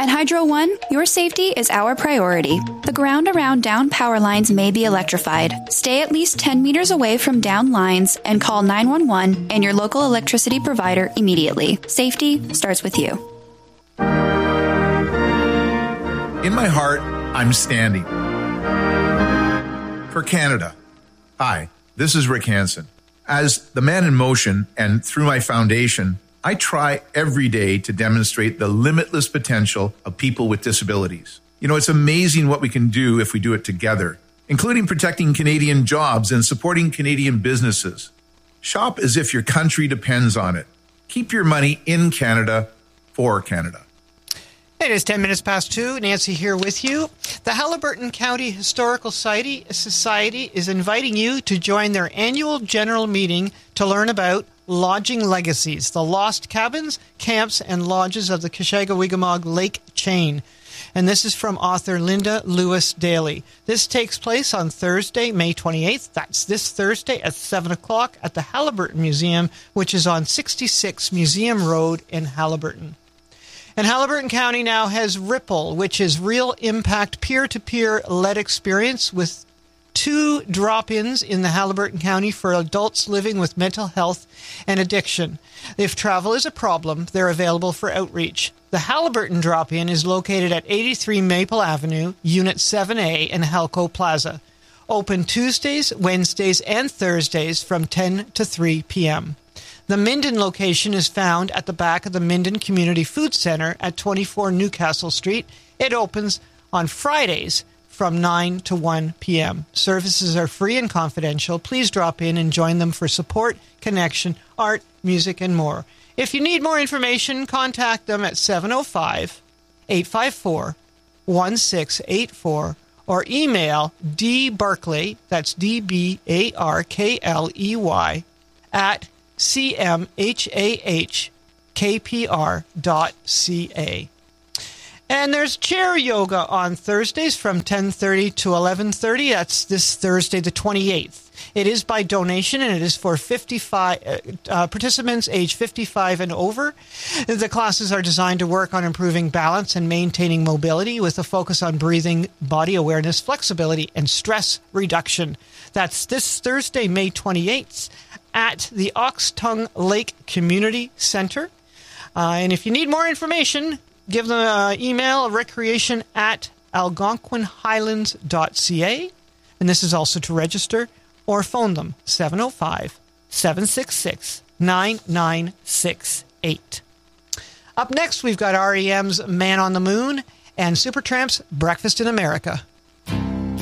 At Hydro One, your safety is our priority. The ground around down power lines may be electrified. Stay at least 10 meters away from down lines and call 911 and your local electricity provider immediately. Safety starts with you. In my heart, I'm standing for Canada. Hi, this is Rick Hansen. As the man in motion and through my foundation, I try every day to demonstrate the limitless potential of people with disabilities. You know, it's amazing what we can do if we do it together, including protecting Canadian jobs and supporting Canadian businesses. Shop as if your country depends on it. Keep your money in Canada for Canada. It is 10 minutes past 2. Nancy here with you. The Haliburton County Historical Society is inviting you to join their annual general meeting to learn about Lodging Legacies, the lost cabins, camps, and lodges of the Kashagawigamog Lake chain. And this is from author Linda Lewis Daly. This takes place on Thursday, May 28th. That's this Thursday at 7 o'clock at the Haliburton Museum, which is on 66 Museum Road in Haliburton. And Haliburton County now has Ripple, which is real impact peer-to-peer led experience with 2 drop-ins in the Haliburton County for adults living with mental health and addiction. If travel is a problem, they're available for outreach. The Haliburton drop-in is located at 83 Maple Avenue, Unit 7A in Halco Plaza. Open Tuesdays, Wednesdays, and Thursdays from 10 to 3 p.m. The Minden location is found at the back of the Minden Community Food Center at 24 Newcastle Street. It opens on Fridays from 9 to 1 p.m. Services are free and confidential. Please drop in and join them for support, connection, art, music, and more. If you need more information, contact them at 705-854-1684 or email dbarkley, that's D-B-A-R-K-L-E-Y, at cmhahkpr.ca. And there's chair yoga on Thursdays from 10:30 to 11:30. That's this Thursday, the 28th. It is by donation, and it is for participants age 55 and over. The classes are designed to work on improving balance and maintaining mobility with a focus on breathing, body awareness, flexibility, and stress reduction. That's this Thursday, May 28th, at the Oxtongue Lake Community Center. And if you need more information, give them an email, recreation@algonquinhighlands.ca. And this is also to register, or phone them, 705-766-9968. Up next, we've got REM's Man on the Moon and Supertramp's Breakfast in America.